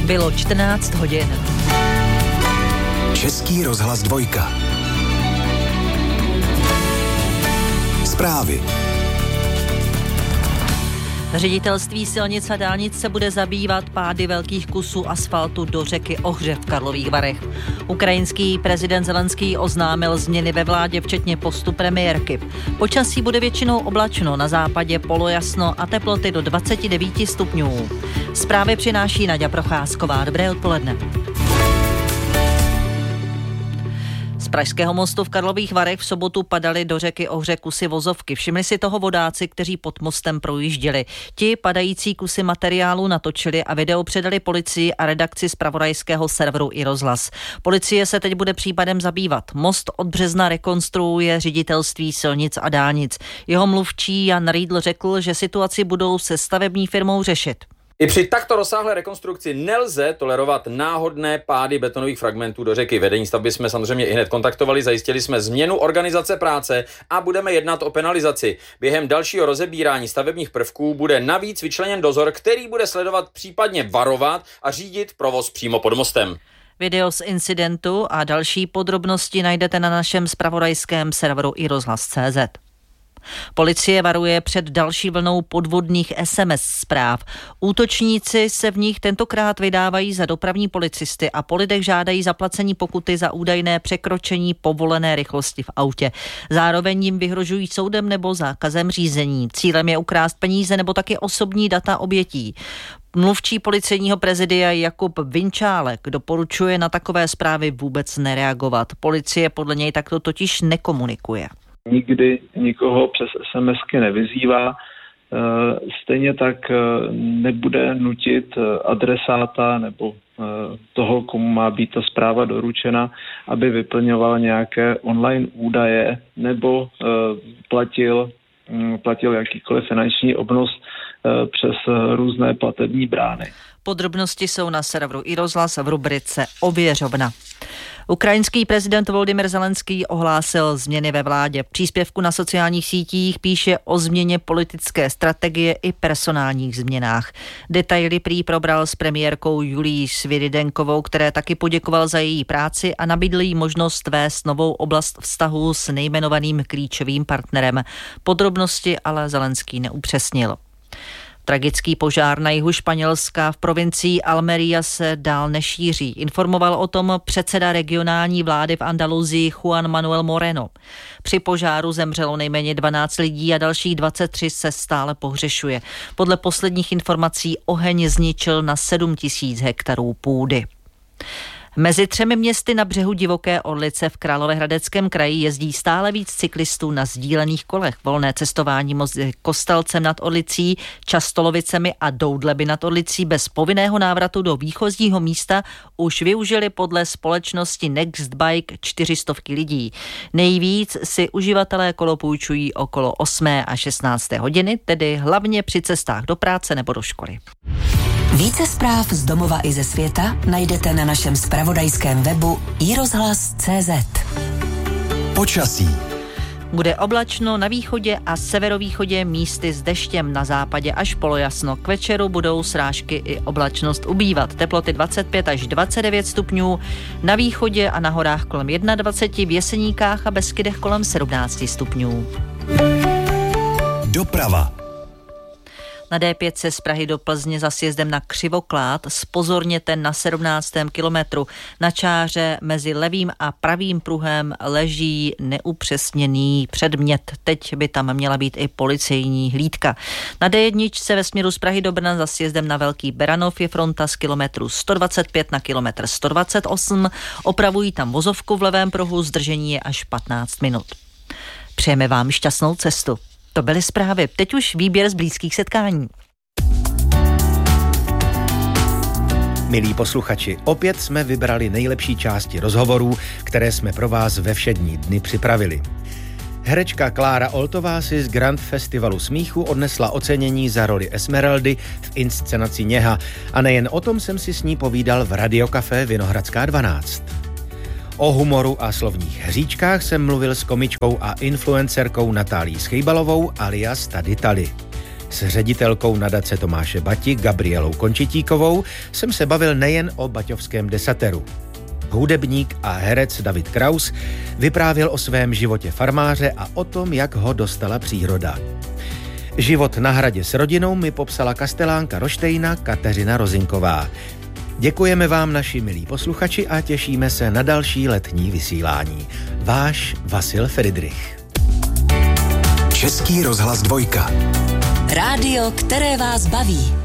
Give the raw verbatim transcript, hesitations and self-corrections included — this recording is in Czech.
Bylo čtrnáct hodin. Český rozhlas dvojka. Zprávy. Ředitelství silnic a dálnic se bude zabývat pády velkých kusů asfaltu do řeky Ohře v Karlových Varech. Ukrajinský prezident Zelenský oznámil změny ve vládě, včetně postu premiérky. Počasí bude většinou oblačno, na západě polojasno a teploty do dvacet devět stupňů. Zprávy přináší Naďa Procházková. Dobré odpoledne. Z Pražského mostu v Karlových Varech v sobotu padaly do řeky Ohře kusy vozovky. Všimli si toho vodáci, kteří pod mostem projížděli. Ti padající kusy materiálu natočili a video předali policii a redakci zpravodajského serveru iRozhlas. Policie se teď bude případem zabývat. Most od března rekonstruuje Ředitelství silnic a dálnic. Jeho mluvčí Jan Riedl řekl, že situaci budou se stavební firmou řešit. I při takto rozsáhlé rekonstrukci nelze tolerovat náhodné pády betonových fragmentů do řeky. Vedení stavby jsme samozřejmě i hned kontaktovali, zajistili jsme změnu organizace práce a budeme jednat o penalizaci. Během dalšího rozebírání stavebních prvků bude navíc vyčleněn dozor, který bude sledovat, případně varovat a řídit provoz přímo pod mostem. Video z incidentu a další podrobnosti najdete na našem zpravodajském serveru iRozhlas tečka cé zet. Policie varuje před další vlnou podvodných es em es zpráv. Útočníci se v nich tentokrát vydávají za dopravní policisty a po lidech žádají zaplacení pokuty za údajné překročení povolené rychlosti v autě. Zároveň jim vyhrožují soudem nebo zákazem řízení. Cílem je ukrást peníze nebo taky osobní data obětí. Mluvčí policejního prezidia Jakub Vinčálek doporučuje na takové zprávy vůbec nereagovat. Policie podle něj takto totiž nekomunikuje. Nikdy nikoho přes SMSky nevyzývá, stejně tak nebude nutit adresáta nebo toho, komu má být ta zpráva doručena, aby vyplňoval nějaké online údaje nebo platil, platil jakýkoliv finanční obnos přes různé platební brány. Podrobnosti jsou na serveru iRozhlas v rubrice Ověřovna. Ukrajinský prezident Volodymyr Zelenský ohlásil změny ve vládě. V příspěvku na sociálních sítích píše o změně politické strategie i personálních změnách. Detaily prý probral s premiérkou Julií Sviridenkovou, které taky poděkoval za její práci a nabídl jí možnost vést novou oblast vztahu s nejmenovaným klíčovým partnerem. Podrobnosti ale Zelenský neupřesnil. Tragický požár na jihu Španělska v provincii Almería se dál nešíří. Informoval o tom předseda regionální vlády v Andaluzii Juan Manuel Moreno. Při požáru zemřelo nejméně dvanáct lidí a dalších dvacet tři se stále pohřešuje. Podle posledních informací oheň zničil na sedm tisíc hektarů půdy. Mezi třemi městy na břehu divoké Orlice v Královéhradeckém kraji jezdí stále víc cyklistů na sdílených kolech. Volné cestování mezi Kostelcem nad Orlicí, Častolovicemi a Doudleby nad Orlicí bez povinného návratu do výchozího místa už využili podle společnosti Nextbike čtyři stovky lidí. Nejvíc si uživatelé kolo půjčují okolo osmé a šestnácté hodiny, tedy hlavně při cestách do práce nebo do školy. Více zpráv z domova i ze světa najdete na našem zpravodajském webu iRozhlas tečka cé zet. Počasí. Bude oblačno na východě a severovýchodě, místy s deštěm, na západě až polojasno. K večeru budou srážky i oblačnost ubývat. Teploty dvacet pět až dvacet devět stupňů, na východě a na horách kolem dvacet jedna, v Jeseníkách a Beskydech kolem sedmnáct stupňů. Doprava. Na dé pět se z Prahy do Plzně za sjezdem na Křivoklád zpozorněte na sedmnáctém kilometru. Na čáře mezi levým a pravým pruhem leží neupřesněný předmět. Teď by tam měla být i policejní hlídka. Na dé jedna se ve směru z Prahy do Brna za sjezdem na Velký Beranov je fronta z kilometru sto dvacet pět na kilometr sto dvacet osm. Opravují tam vozovku v levém pruhu, zdržení je až patnáct minut. Přejeme vám šťastnou cestu. To byly zprávy. Teď už výběr z blízkých setkání. Milí posluchači, opět jsme vybrali nejlepší části rozhovorů, které jsme pro vás ve všední dny připravili. Herečka Klára Oltová si z Grand Festivalu smíchu odnesla ocenění za roli Esmeraldy v inscenaci Něha a nejen o tom jsem si s ní povídal v Radiokafé Vinohradská dvanáct. O humoru a slovních hříčkách jsem mluvil s komičkou a influencerkou Natálií Schejbalovou alias Tady Tali. S ředitelkou nadace Tomáše Bati, Gabrielou Končitíkovou, jsem se bavil nejen o baťovském desateru. Hudebník a herec David Kraus vyprávěl o svém životě farmáře a o tom, jak ho dostala příroda. Život na hradě s rodinou mi popsala kastelánka Roštejna Kateřina Rozinková. Děkujeme vám, naši milí posluchači, a těšíme se na další letní vysílání. Váš Vasil Friedrich. Český rozhlas dvojka. Rádio, které vás baví.